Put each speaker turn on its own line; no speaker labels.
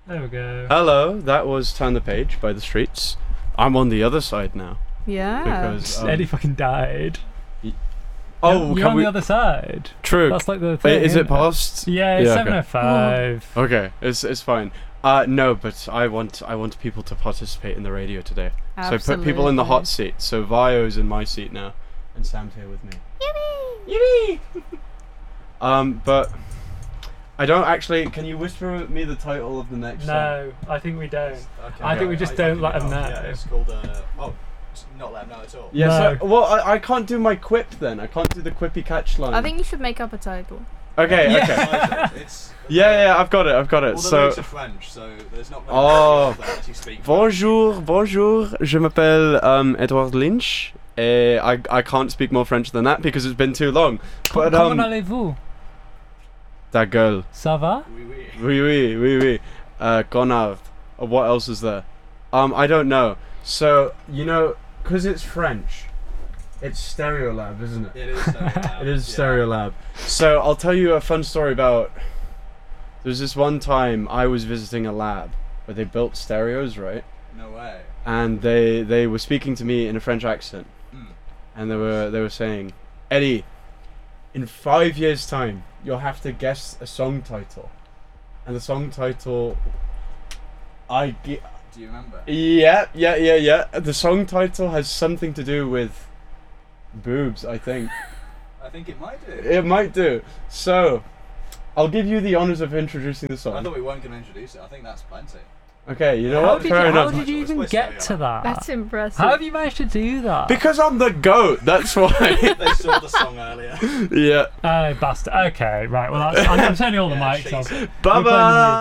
There we go.
Hello, that was Turn the Page by The Streets. I'm on the other side now.
Yeah.
Because,
Eddie fucking died.
oh,
You're
can
on
we...
the other side.
True.
That's like the
Wait,
thing.
is
isn't
it past?
Yeah, it's
Yeah, okay.
7:05.
Okay, it's fine. No, but I want people to participate in the radio today.
Absolutely.
So put people in the hot seat. So Vio's in my seat now, and Sam's here with me. Yippee! Yippee! But I don't actually. Can you whisper me the title of the next song?
No, I think we don't.
Okay.
I think we just don't let them know.
Yeah, it's called. Not let them know at all.
Yeah.
No.
So, well, I can't do my quip then. I can't do the quippy catch line.
I think you should make up a title.
Okay.
Yeah.
Okay.
It's.
Yeah, I've got it.
All the
So.
lyrics are French, so there's not many
Oh.
people that actually speak.
Bonjour, je m'appelle Edouard Lynch. I can't speak more French than that because it's been too long. But
Comment allez-vous?
ta gueule.
Ça va?
Oui.
Connard. What else is there? I don't know. So because it's French, it's Stereolab, isn't it?
It is. Stereolab.
It is Stereolab. So I'll tell you a fun story about. There's this one time I was visiting a lab where they built stereos, right?
No way.
And they were speaking to me in a French accent, and they were saying, Eddie, in 5 years' time, you'll have to guess a song title, and the song title,
Do you remember?
Yeah. The song title has something to do with boobs, I think.
I think it might do.
It might do. So, I'll give you the honors of introducing the
I
song.
thought we weren't going to introduce it. I think that's plenty.
Okay, you know
How
what?
did
Fair
you,
enough.
how did you even
Let's
get
play
to that?
That's impressive.
How have you managed to do that?
Because I'm the GOAT, that's why.
They saw the song earlier.
Yeah.
Oh, bastard. Okay, right. Well, I'm turning all the mics off.
Cheating.
Bye
We're playing the
bye.